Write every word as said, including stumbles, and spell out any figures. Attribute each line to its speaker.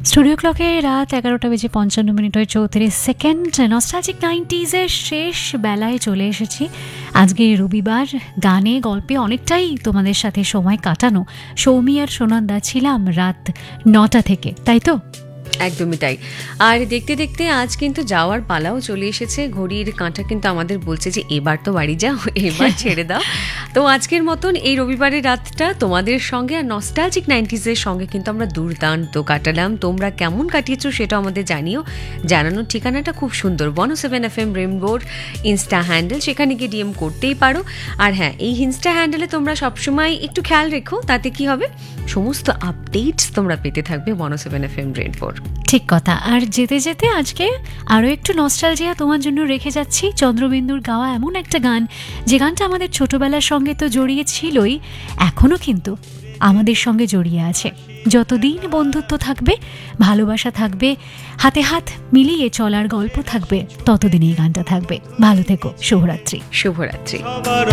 Speaker 1: Studio ক্লকে রাত এগারোটা বেজে পঞ্চান্ন মিনিট হয়ে চৌত্রিশ সেকেন্ড। নস্টালজিক নাইনটিজের শেষ বেলায় চলে এসেছি। আজকে রবিবার, গানে গল্পে অনেকটাই তোমাদের সাথে সময় কাটানো। সৌমি আর সোনন্দা ছিলাম রাত নটা থেকে, তাই তো?
Speaker 2: একদমই তাই। আর দেখতে দেখতে আজ কিন্তু যাওয়ার পালাও চলে এসেছে। ঘড়ির কাঁটা কিন্তু আমাদের বলছে যে এবার তো বাড়ি যাও, এবার ছেড়ে দাও। তো আজকের মতন এই রবিবারের রাতটা তোমাদের সঙ্গে আর নস্টালজিক নাইনটিজের সঙ্গে কিন্তু আমরা দুর্দান্ত কাটালাম। তোমরা কেমন কাটিয়েছো সেটা আমাদের জানিও। জানানোর ঠিকানাটা খুব সুন্দর, ওয়ান ও seven F M রেইনবোর Insta handle, সেখানে গিয়ে ডিএম করতেই পারো। আর হ্যাঁ, এই ইনস্টা হ্যান্ডেলে তোমরা সবসময় একটু খেয়াল রেখো, তাতে কি হবে, সমস্ত আপডেটস তোমরা পেতে থাকবে ওয়ান ও সেভেন এফ এম রেইনবোর।
Speaker 1: ঠিক কথা। আর যেতে যেতে আজকে আরও একটু নস্টালজিয়া তোমার জন্য রেখে যাচ্ছি। চন্দ্রবিন্দুর গাওয়া এমন একটা গান, যে গানটা আমাদের ছোটবেলার সঙ্গে তো জড়িয়ে ছিলই, এখনও কিন্তু আমাদের সঙ্গে জড়িয়ে আছে। যতদিন বন্ধুত্ব থাকবে, ভালোবাসা থাকবে, হাতে হাত মিলিয়ে চলার গল্প থাকবে, ততদিন এই গানটা থাকবে। ভালো থেকো। শুভরাত্রি।
Speaker 2: শুভরাত্রি।